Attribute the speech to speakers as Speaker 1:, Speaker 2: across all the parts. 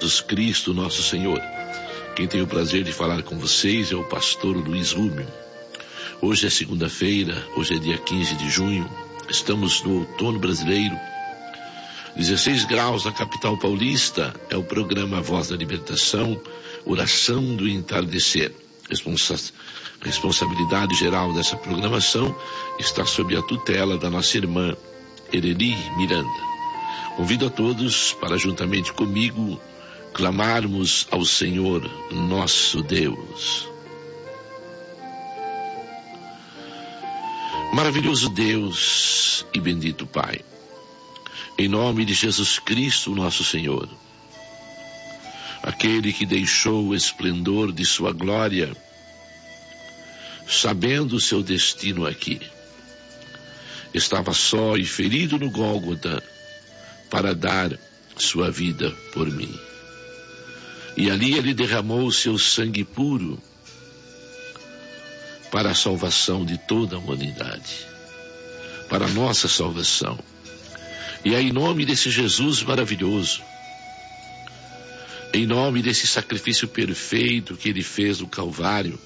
Speaker 1: Jesus Cristo, nosso Senhor. Quem tem o prazer de falar com vocês é o pastor Luiz Rubio. Hoje é segunda-feira, hoje é dia 15 de junho, estamos no outono brasileiro. 16 graus na capital paulista, é o programa Voz da Libertação, Oração do Entardecer. Responsabilidade geral dessa programação está sob a tutela da nossa irmã Ereli Miranda. Convido a todos para, juntamente comigo, clamarmos ao Senhor, nosso Deus. Maravilhoso Deus e bendito Pai, em nome de Jesus Cristo, nosso Senhor, aquele que deixou o esplendor de sua glória, sabendo o seu destino aqui, estava só e ferido no Gólgota para dar sua vida por mim. E ali ele derramou o seu sangue puro para a salvação de toda a humanidade, para a nossa salvação. E é em nome desse Jesus maravilhoso, em nome desse sacrifício perfeito que ele fez no Calvário,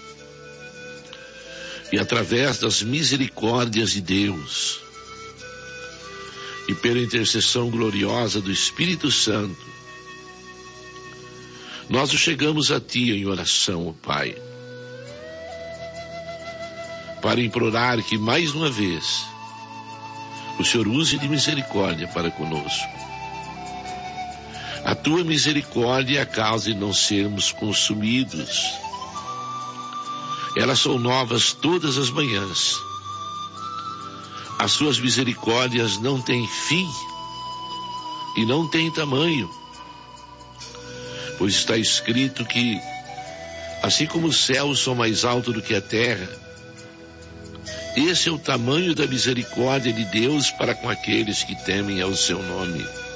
Speaker 1: e através das misericórdias de Deus, e pela intercessão gloriosa do Espírito Santo, nós chegamos a Ti em oração, ó Pai, para implorar que mais uma vez o Senhor use de misericórdia para conosco. A Tua misericórdia é a causa de não sermos consumidos. Elas são novas todas as manhãs. As Suas misericórdias não têm fim e não têm tamanho, pois está escrito que, assim como os céus são mais altos do que a terra, esse é o tamanho da misericórdia de Deus para com aqueles que temem ao seu nome.